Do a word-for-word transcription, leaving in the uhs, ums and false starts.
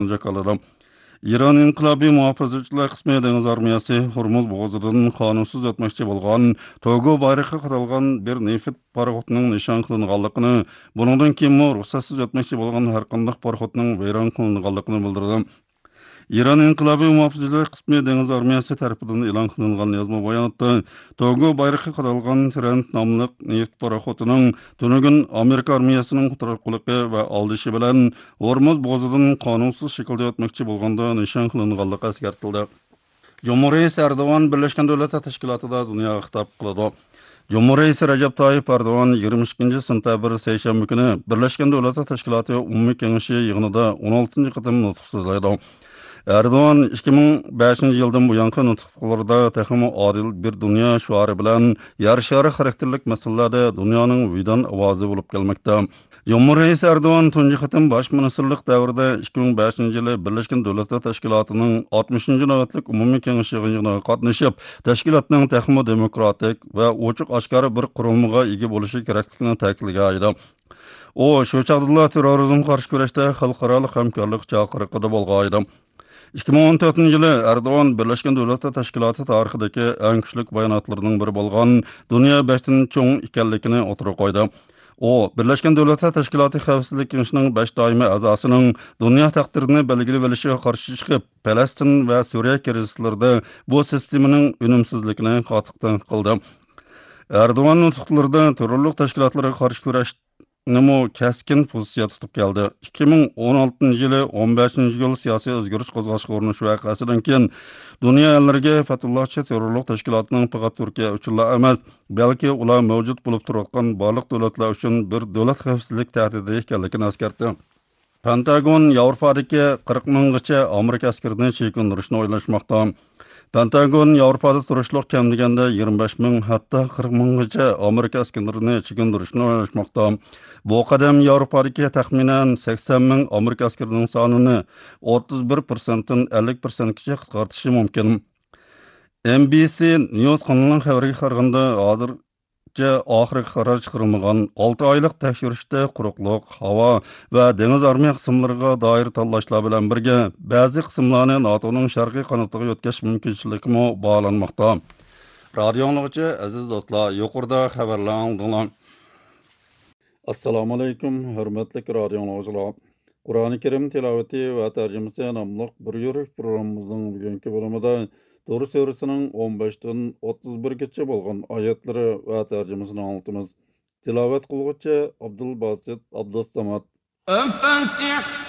Jakalarım. İran İnqilobiy muhofazatchilar qismi dengiz armiyasi Hormuz bo'g'ozidan qonunsiz o'tmoqchi bo'lgan Togo bayrog'i qatalgan bir neft paraxotining nishon qilinganligini, buningdan keyin ruxsatsiz o'tmoqchi bo'lgan har qanday paraxotning vayron qilinganligini bildirdi. İran İnqilobiy muhofazatchilar qismi dengiz armiyasi tarafidan e'lon qilingan yozma bayonotda Togo bayrog'i qatalgan Trent nomli neft paraxotining tunugun Amerika armiyasining qutarquliqi va oldishi bilan Hormuz bo'g'ozidan qonunsiz shaklda o'tmoqchi bo'lganda nishon qilinganligi eskartildi. Cumhuriyet Erdoğan Birleşken Devletler Teşkilatı'da dünyaya hitap kıldı. Cumhuriyet Recep Tayyip Erdoğan yigirma ikkinchi sentabr seshanba kuni Birleşken Devletler Teşkilatı umumiy kengashi yig'inida o'n oltinchi qatim nutq so'zlaydi. Erdoğan ikki ming beshinchi yildan bu yangi nutqlarida texmo adil bir dünya şuarı bilan yer shari xarakterlik masalalarda dunyoning vijdon ovozi bo'lib kelmoqda. Cumhuriyet Erdoğan tunji qatim bosh ministrlik davrida ikki ming beshinchi yili Birleşken Devletler Teşkilatı'nın oltmishinchi navbatlik umumiy kengashi yig'inida qatnashib, tashkilotning texmo demokratik va ochiq oshkora bir qurilmaga ega bo'lishi kerakligini ta'kidlagan. O, shu chaqda terrorizm qarshi kurashda xalqaro hamkorlik chaqiriqida bo'lgan edi. ikki ming o'n to'rtinchi yili Erdoğan Birleşken Devletler Teşkilatı tarixidagi eng kuchli bayonotlarining biri bo'lgan dunyo beshdan cho'ng ekanligini o'tirib qo'ydi. O, Birleşken Devletler Teşkilatı Xavfsizlik Kengashining besh doimiy a'zosining dunyo taqdirini belgilab olishiga qarshi chiqib, Falastin va Suriya krizislarida bu sistemaning unumsizligini qattiq tanqid qildi. Erdoğan nutqlarida terrorlik tashkilotlariga qarshi kurash Nimo keskin pozitsiya tutib keldi. ikki ming o'n oltinchi yili o'n beshinchi yil siyosiy o'zgarish qo'zg'ashga urinish voqeasidan keyin dunyo ellariga Fatullahchi terrorlik tashkilotining faqat Turkiya uchun emas, balki ular mavjud bo'lib turgan barliq davlatlar uchun bir davlat xavfsizlik tahdidi ekanligini eskartdi. Pentagon Yevropadagi qirq minggacha Amerika askarini chekintirishni o'ylashmoqda. Pentagon Yevropada turishliq kam deganda yigirma besh ming, hatto qirq minggacha Amerika askarini chekintirishni o'ylashmoqda. Bu qadam Yevropadagi taxminan sakson ming Amerika askarining sonini o'ttiz bir persentdan ellik persentgacha qisqartirishi mumkin. N B C News kanalining xabariga qaraganda, hozircha oxirgi qaror chiqarilmagan olti oylik tekshirishda quruqlik, havo va dengiz armiya qismlariga doir tanlashlar bilan birga ba'zi qismlarni NATOning sharqiy qanotiga o'tkazish mumkinchiligi bog'lanmoqda. Radio anglag'uchi aziz do'stlar, yuqorida xabarlar aldinglar. Assalomu alaykum, hurmatli radio anglag'uchilar. Qur'oni Karim tilovati va tarjimasi nomli bir yurish programmamizning bugungi bo'limida Doğru surasining o'n beshdan o'ttiz birgacha bo'lgan oyatlari va tarjimasini anlatamiz. Tilovat qiluvchi Abdul Basit Abdussamad.